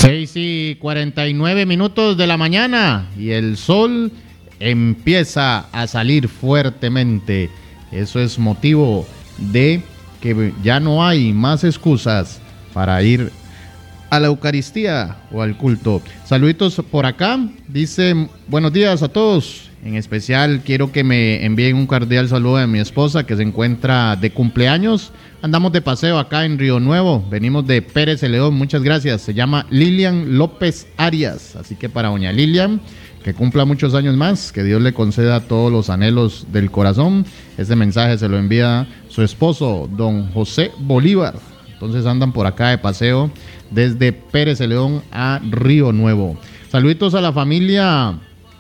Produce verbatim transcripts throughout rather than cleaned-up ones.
seis y cuarenta y nueve minutos de la mañana y el sol empieza a salir fuertemente. Eso es motivo de que ya no hay más excusas para ir a la Eucaristía o al culto. Saluditos por acá. Dice, buenos días a todos. En especial quiero que me envíen un cordial saludo a mi esposa que se encuentra de cumpleaños. Andamos de paseo acá en Río Nuevo. Venimos de Pérez Celedón. Muchas gracias. Se llama Lilian López Arias. Así que para doña Lilian, que cumpla muchos años más, que Dios le conceda todos los anhelos del corazón. Este mensaje se lo envía su esposo, don José Bolívar. Entonces andan por acá de paseo desde Pérez Celedón a Río Nuevo. Saluditos a la familia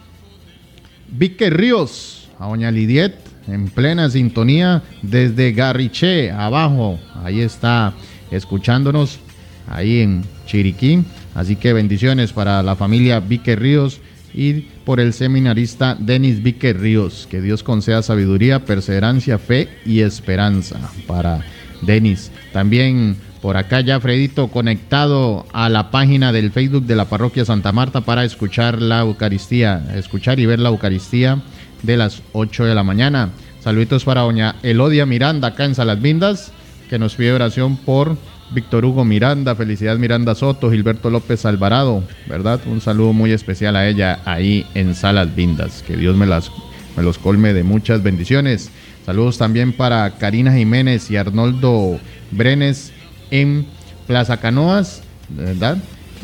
Vique Ríos, a doña Lidiet, en plena sintonía desde Garriché, abajo. Ahí está escuchándonos, ahí en Chiriquí. Así que bendiciones para la familia Vique Ríos y por el seminarista Denis Vique Ríos. Que Dios conceda sabiduría, perseverancia, fe y esperanza para Denis. También por acá ya Fredito conectado a la página del Facebook de la Parroquia Santa Marta para escuchar la Eucaristía, escuchar y ver la Eucaristía de las ocho de la mañana. Saluditos para doña Elodia Miranda acá en Salas Vindas, que nos pide oración por Víctor Hugo Miranda, Felicidad Miranda Soto, Gilberto López Alvarado, ¿verdad? Un saludo muy especial a ella ahí en Salas Vindas. Que Dios me, las, me los colme de muchas bendiciones. Saludos también para Karina Jiménez y Arnoldo Brenes en Plaza Canoas, ¿verdad?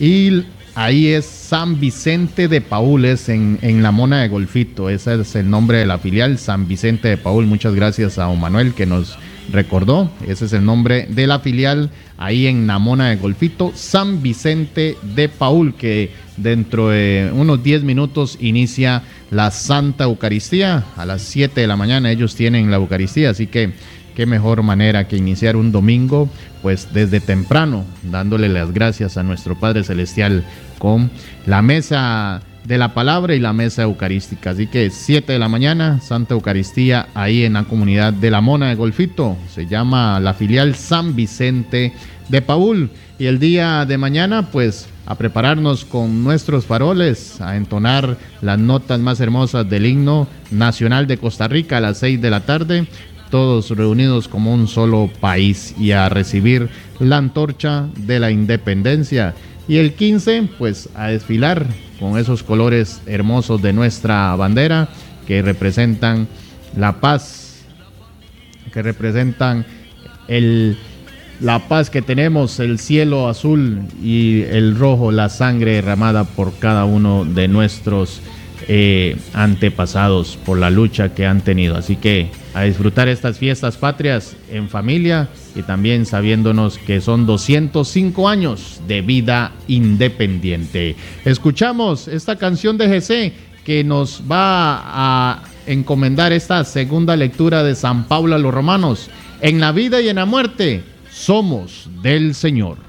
Y ahí es San Vicente de Paúl, es en, en La Mona de Golfito. Ese es el nombre de la filial, San Vicente de Paúl. Muchas gracias a don Manuel que nos recordó. Ese es el nombre de la filial ahí en La Mona de Golfito, San Vicente de Paúl, que dentro de unos diez minutos inicia la Santa Eucaristía. A las siete de la mañana ellos tienen la Eucaristía, así que qué mejor manera que iniciar un domingo, pues desde temprano, dándole las gracias a nuestro Padre Celestial con la mesa de la palabra y la mesa eucarística. Así que siete de la mañana, Santa Eucaristía ahí en la comunidad de La Mona de Golfito. Se llama la filial San Vicente de Paúl. Y el día de mañana, pues a prepararnos con nuestros faroles, a entonar las notas más hermosas del himno nacional de Costa Rica a las seis de la tarde. Todos reunidos como un solo país y a recibir la antorcha de la independencia. Y el quince, pues a desfilar con esos colores hermosos de nuestra bandera que representan la paz, que representan el, la paz que tenemos, el cielo azul y el rojo, la sangre derramada por cada uno de nuestros Eh, antepasados por la lucha que han tenido. Así que a disfrutar estas fiestas patrias en familia y también sabiéndonos que son doscientos cinco años de vida independiente. Escuchamos esta canción de Jesé que nos va a encomendar esta segunda lectura de San Pablo a los Romanos. En la vida y en la muerte somos del Señor.